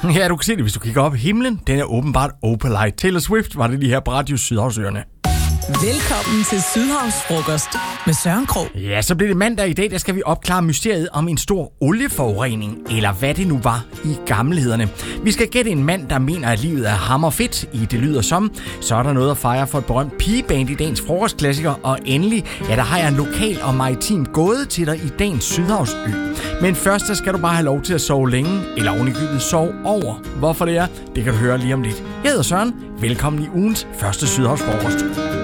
Ja, du kan se det, hvis du kigger op i himlen. Den er åbenbart opalite. Taylor Swift var det lige her på Radio Sydhavsøerne. Velkommen til Sydhavsfrokost med Søren Krog. Ja, så bliver det mandag i dag, der skal vi opklare mysteriet om en stor olieforurening, eller hvad det nu var i gammelhederne. Vi skal gætte en mand, der mener, at livet er hammerfedt i Det Lyder Som. Så er der noget at fejre for et berømt pigeband i dagens frokostklassiker, og endelig, ja, der har jeg en lokal og maritim gåde til dig i dagens Sydhavsø. Men først, så skal du bare have lov til at sove længe, eller ovenikøbet sove over. Hvorfor det er, det kan du høre lige om lidt. Jeg hedder Søren. Velkommen i ugens første Sydhavsfrokost.